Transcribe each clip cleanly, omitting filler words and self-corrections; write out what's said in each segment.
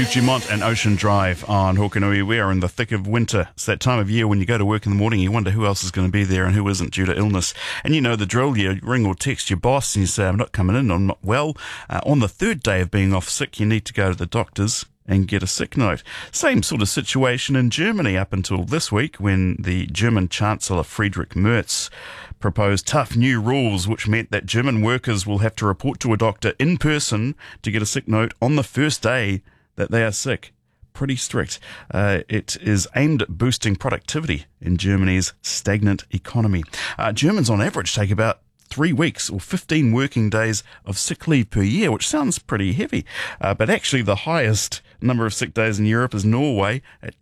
Chuchimont and Ocean Drive on Hokanui. We are in the thick of winter. It's that time of year when you go to work in the morning, you wonder who else is going to be there and who isn't due to illness. And you know the drill. You ring or text your boss and you say, I'm not coming in, I'm not well. On the third day of being off sick, you need to go to the doctors and get a sick note. Same sort of situation in Germany up until this week when the German Chancellor Friedrich Merz proposed tough new rules which meant that German workers will have to report to a doctor in person to get a sick note on the first day that they are sick. Pretty strict. It is aimed at boosting productivity in Germany's stagnant economy. Germans on average take about 3 weeks or 15 working days of sick leave per year, which sounds pretty heavy. But actually the highest number of sick days in Europe is Norway at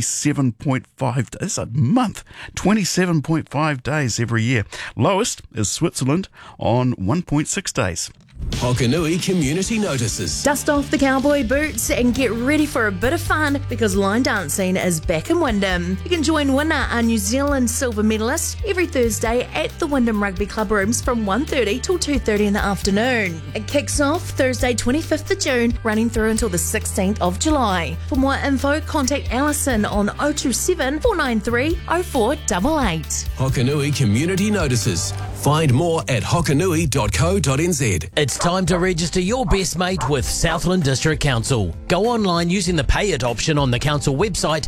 27.5 days a month. 27.5 days every year. Lowest is Switzerland on 1.6 days. Hokanui Community Notices. Dust off the cowboy boots and get ready for a bit of fun because line dancing is back in Wyndham. You can join Winner, our New Zealand silver medalist, every Thursday at the Wyndham Rugby Club rooms from 1:30 till 2:30 in the afternoon. It kicks off Thursday 25th of June, running through until the 16th of July. For more info, contact Alison on 027 493 0488. Hokanui Community Notices. Find more at hokanui.co.nz. It's time to register your best mate with Southland District Council. Go online using the pay it option on the council website,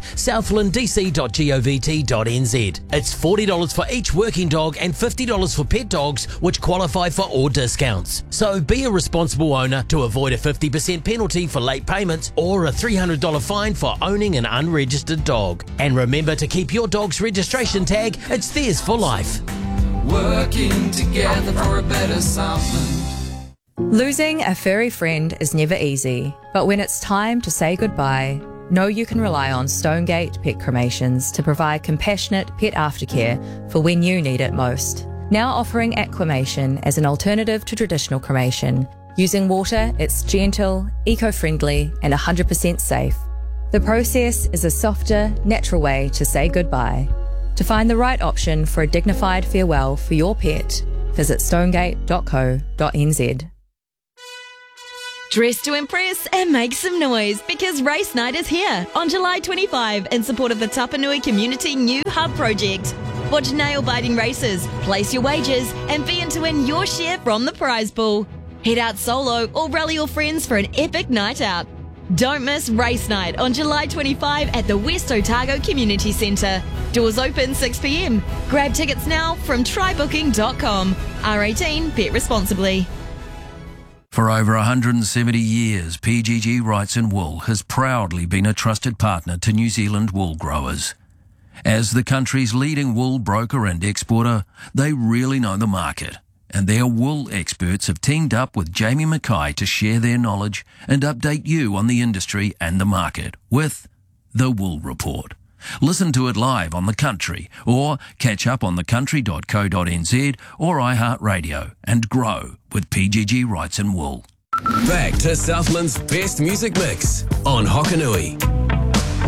southlanddc.govt.nz. It's $40 for each working dog and $50 for pet dogs, which qualify for all discounts. So be a responsible owner to avoid a 50% penalty for late payments or a $300 fine for owning an unregistered dog. And remember to keep your dog's registration tag. It's theirs for life. Working together for a better Southland. Losing a furry friend is never easy, but when it's time to say goodbye, know you can rely on Stonegate Pet Cremations to provide compassionate pet aftercare for when you need it most. Now offering aquamation as an alternative to traditional cremation. Using water, it's gentle, eco-friendly and 100% safe. The process is a softer, natural way to say goodbye. To find the right option for a dignified farewell for your pet, visit stonegate.co.nz. Dress to impress and make some noise because Race Night is here on July 25 in support of the Tapanui Community New Hub project. Watch nail-biting races, place your wagers and be in to win your share from the prize pool. Head out solo or rally your friends for an epic night out. Don't miss Race Night on July 25 at the West Otago Community Centre. Doors open 6 p.m. Grab tickets now from trybooking.com. R18, bet responsibly. For over 170 years, PGG Wrights and Wool has proudly been a trusted partner to New Zealand wool growers. As the country's leading wool broker and exporter, they really know the market. And their wool experts have teamed up with Jamie Mackay to share their knowledge and update you on the industry and the market with The Wool Report. Listen to it live on The Country or catch up on thecountry.co.nz or iHeartRadio and grow with PGG Wrights and Wool. Back to Southland's best music mix on Hokanui.